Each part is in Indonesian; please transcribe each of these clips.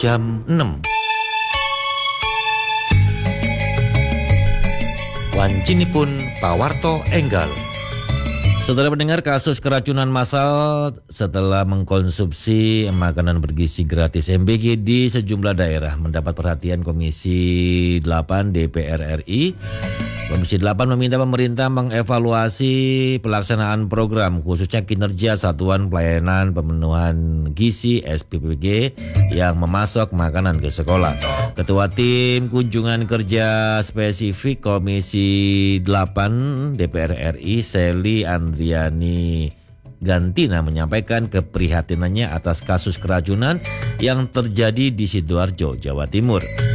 jam 6. Wancinipun pawarto enggal. Saudara pendengar, kasus keracunan massal setelah mengkonsumsi makanan bergizi gratis MBG di sejumlah daerah mendapat perhatian Komisi 8 DPR RI. Komisi 8 meminta pemerintah mengevaluasi pelaksanaan program khususnya kinerja Satuan Pelayanan Pemenuhan Gizi SPPG yang memasok makanan ke sekolah. Ketua Tim Kunjungan Kerja Spesifik Komisi 8 DPR RI Seli Andriani Gantina menyampaikan keprihatinannya atas kasus keracunan yang terjadi di Sidoarjo, Jawa Timur.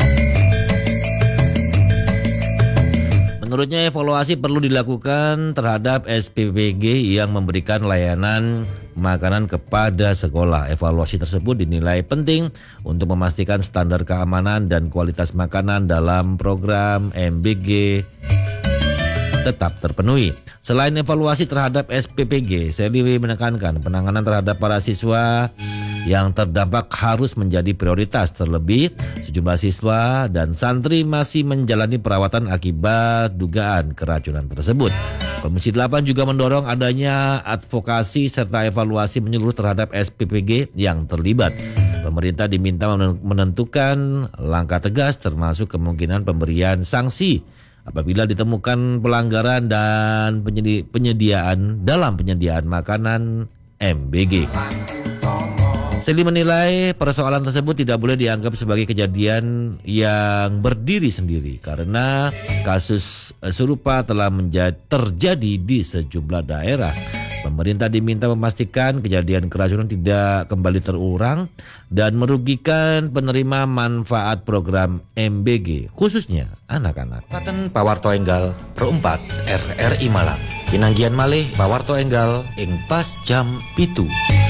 Menurutnya evaluasi perlu dilakukan terhadap SPPG yang memberikan layanan makanan kepada sekolah. Evaluasi tersebut dinilai penting untuk memastikan standar keamanan dan kualitas makanan dalam program MBG tetap terpenuhi. Selain evaluasi terhadap SPPG, Seli menekankan penanganan terhadap para siswa yang terdampak harus menjadi prioritas. Terlebih, sejumlah siswa dan santri masih menjalani perawatan akibat dugaan keracunan tersebut. Komisi 8 juga mendorong adanya advokasi serta evaluasi menyeluruh terhadap SPPG yang terlibat. Pemerintah diminta menentukan langkah tegas termasuk kemungkinan pemberian sanksi apabila ditemukan pelanggaran dan penyediaan makanan MBG. Seli menilai persoalan tersebut tidak boleh dianggap sebagai kejadian yang berdiri sendiri karena kasus serupa telah terjadi di sejumlah daerah. Pemerintah diminta memastikan kejadian keracunan tidak kembali terulang dan merugikan penerima manfaat program MBG, khususnya anak-anak. Katen pawarto enggal Pro 4 RRI Malang. Pinanggian malih pawarto enggal ing pas jam 7.